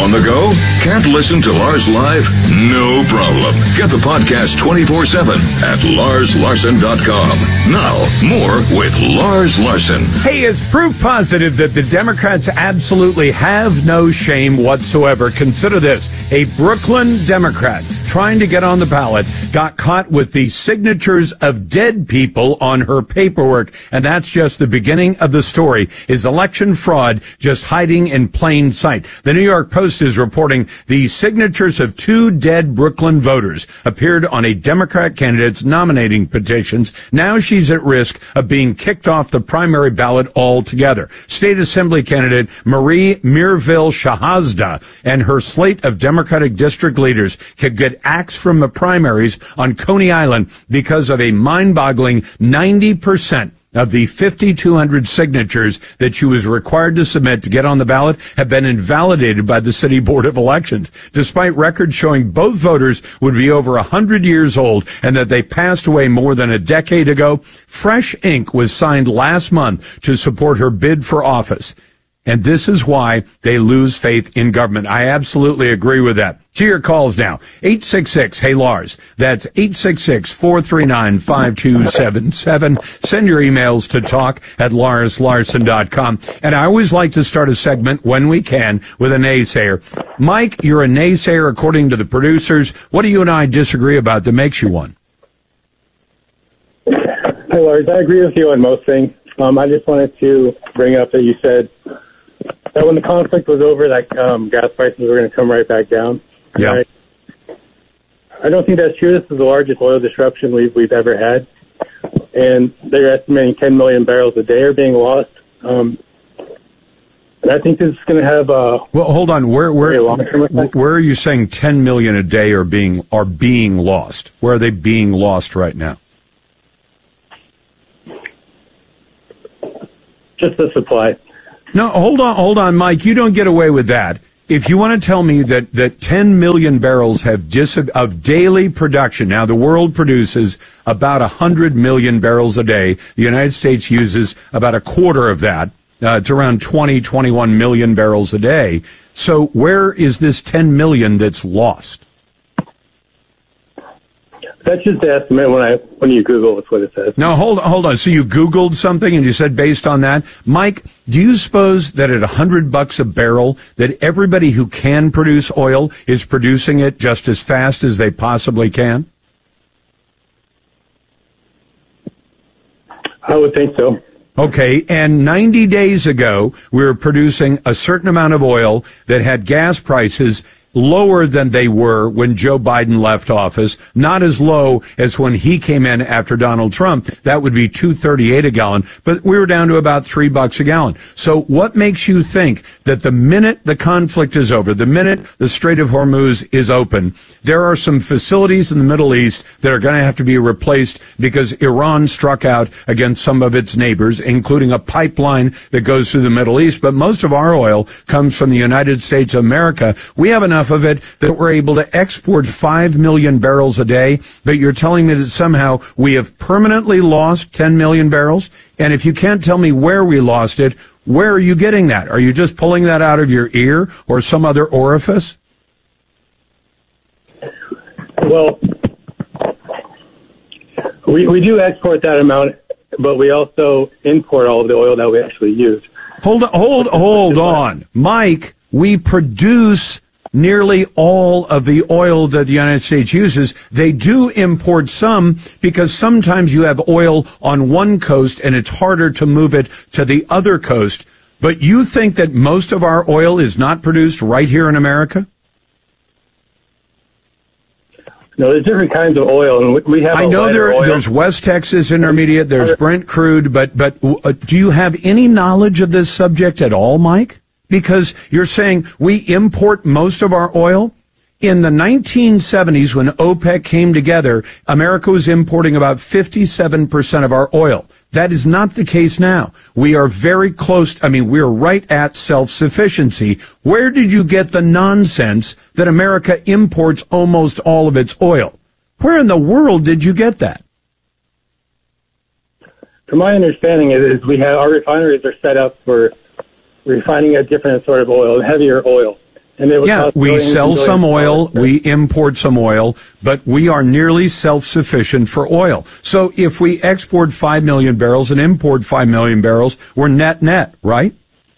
On the go? Can't listen to Lars live? No problem. Get the podcast 24/7 at LarsLarson.com. Now, more with Lars Larson. Hey, it's proof positive that the Democrats absolutely have no shame whatsoever. Consider this. A Brooklyn Democrat trying to get on the ballot got caught with the signatures of dead people on her paperwork. And that's just the beginning of the story. Is election fraud just hiding in plain sight? The New York Post is reporting the signatures of 2 dead Brooklyn voters appeared on a Democrat candidate's nominating petitions. Now she's at risk of being kicked off the primary ballot altogether. State Assembly candidate Marie Mirville Shahazda and her slate of Democratic district leaders could get axed from the primaries on Coney Island because of a mind-boggling 90% of the 5,200 signatures that she was required to submit to get on the ballot have been invalidated by the City Board of Elections, despite records showing both voters would be over 100 years old and that they passed away more than a decade ago. Fresh ink was signed last month to support her bid for office. And this is why they lose faith in government. I absolutely agree with that. To your calls now. 866-HEY-LARS. That's 866-439-5277. Send your emails to talk@LarsLarson.com. And I always like to start a segment when we can with a naysayer. Mike, you're a naysayer according to the producers. What do you and I disagree about that makes you one? Hi, Lars. I agree with you on most things. I just wanted to bring up that you said that when the conflict was over, that gas prices were going to come right back down. Yeah. I don't think that's true. This is the largest oil disruption we've ever had, and they're estimating 10 million barrels a day are being lost. And I think this is going to have a well. Hold on. Where are you saying 10 million a day are being lost? Where are they being lost right now? Just the supply. No, hold on, Mike. You don't get away with that. If you want to tell me that 10 million barrels of daily production, now the world produces about 100 million barrels a day. The United States uses about a quarter of that. It's around 21 million barrels a day. So where is this 10 million that's lost? That's just the estimate when you Google it's what it says. No, hold on. So you Googled something and you said based on that. Mike, do you suppose that at $100 a barrel that everybody who can produce oil is producing it just as fast as they possibly can? I would think so. Okay, and 90 days ago, we were producing a certain amount of oil that had gas prices lower than they were when Joe Biden left office, not as low as when he came in after Donald Trump. That would be $2.38 a gallon, but we were down to about $3 a gallon. So what makes you think that the minute the conflict is over, the minute the Strait of Hormuz is open, there are some facilities in the Middle East that are going to have to be replaced because Iran struck out against some of its neighbors, including a pipeline that goes through the Middle East, but most of our oil comes from the United States of America. We have enough of it that we're able to export 5 million barrels a day, but you're telling me that somehow we have permanently lost 10 million barrels? And if you can't tell me where we lost it, where are you getting that? Are you just pulling that out of your ear or some other orifice? Well, we do export that amount, but we also import all of the oil that we actually use. Hold on. Mike, we produce nearly all of the oil that the United States uses. They do import some because sometimes you have oil on one coast and it's harder to move it to the other coast. But you think that most of our oil is not produced right here in America? No, there's different kinds of oil, and we have. I know there's West Texas Intermediate, there's Brent crude, but do you have any knowledge of this subject at all, Mike? Because you're saying we import most of our oil. In the 1970s, when OPEC came together, America was importing about 57% of our oil. That is not the case now. We are very close. We're right at self-sufficiency. Where did you get the nonsense that America imports almost all of its oil? Where in the world did you get that? From my understanding, is our refineries are set up for refining a different sort of oil, heavier oil. And it would Yeah, cost we billions sell and some billions of oil, dollars. we import some oil, but we are nearly self-sufficient for oil. So if we export 5 million barrels and import 5 million barrels, we're net, right?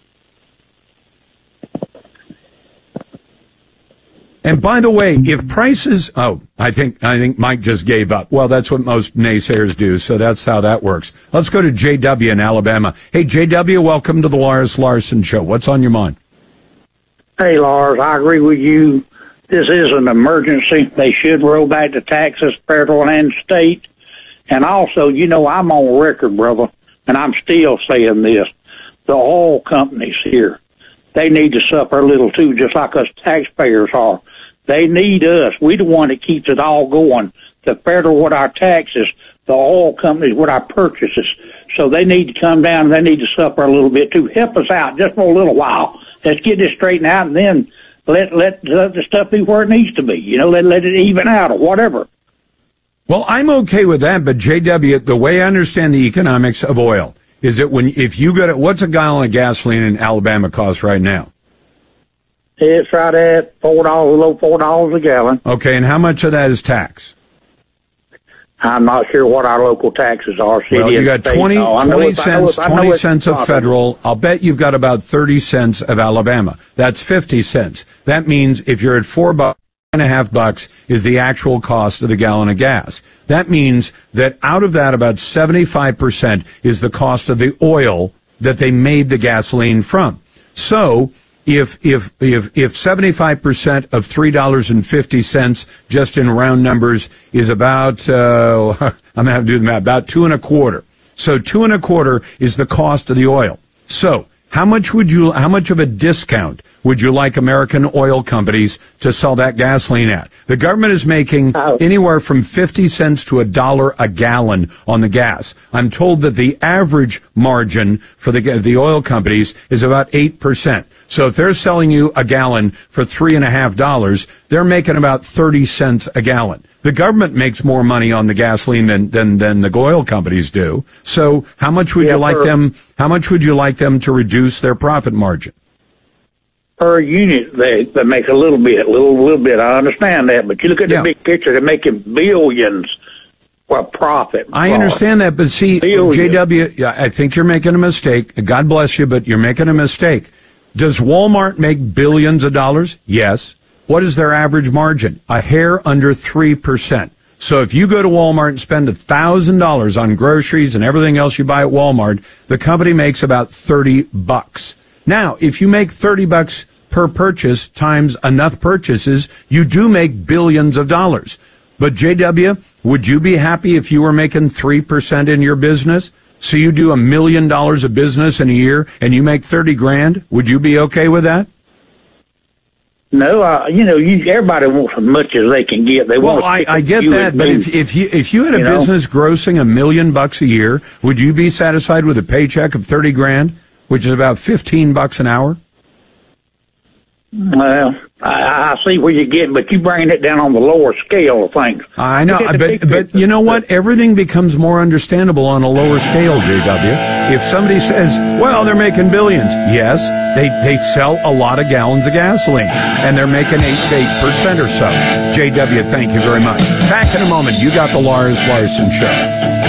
And by the way, if prices, I think Mike just gave up. Well, that's what most naysayers do, so that's how that works. Let's go to JW in Alabama. Hey, JW, welcome to the Lars Larson Show. What's on your mind? Hey, Lars, I agree with you. This is an emergency. They should roll back the taxes, federal and state. And also, you know, I'm on record, brother, and I'm still saying this. The oil companies here, they need to suffer a little too, just like us taxpayers are. They need us. We the one that keeps it all going. The federal with our taxes, the oil companies with our purchases. So they need to come down and they need to suffer a little bit too. Help us out just for a little while. Let's get this straightened out and then let the stuff be where it needs to be. You know, let it even out or whatever. Well, I'm okay with that, but JW, the way I understand the economics of oil is that if you go to, what's a gallon of gasoline in Alabama cost right now? It's right at low $4 a gallon. Okay, and how much of that is tax? I'm not sure what our local taxes are. Well, you got 20 cents of federal. I'll bet you've got about 30 cents of Alabama. That's 50 cents. That means if you're at $4.50 is the actual cost of the gallon of gas. That means that out of that, about 75% is the cost of the oil that they made the gasoline from. So if 75% of $3.50 just in round numbers is about I'm gonna have to do the math, about 2.25. So 2.25 is the cost of the oil. So how much of a discount would you like American oil companies to sell that gasoline at? The government is making anywhere from 50 cents to $1 a gallon on the gas. I'm told that the average margin for the oil companies is about 8%. So if they're selling you a gallon for $3.50, they're making about 30 cents a gallon. The government makes more money on the gasoline than the oil companies do. So how much would you like them? How much would you like them to reduce their profit margin? Per unit, they make a little bit. I understand that, but you look at the big picture, they're making billions for profit. I understand that, but see, JW, I think you're making a mistake. God bless you, but you're making a mistake. Does Walmart make billions of dollars? Yes. What is their average margin? A hair under 3%. So if you go to Walmart and spend $1,000 on groceries and everything else you buy at Walmart, the company makes about $30. Now, if you make $30 per purchase times enough purchases, you do make billions of dollars. But JW, would you be happy if you were making 3% in your business? So you do $1 million of business in a year and you make 30 grand? Would you be okay with that? No, everybody wants as much as they can get. I get that, but if you had a business grossing $1 million a year, would you be satisfied with a paycheck of 30 grand, which is about $15 an hour? Well, I see where you're getting, but you're bringing it down on the lower scale of things. I know, but you know what? Everything becomes more understandable on a lower scale, JW. If somebody says, well, they're making billions. Yes, they sell a lot of gallons of gasoline, and they're making 8% or so. JW, thank you very much. Back in a moment. You got the Lars Larson Show.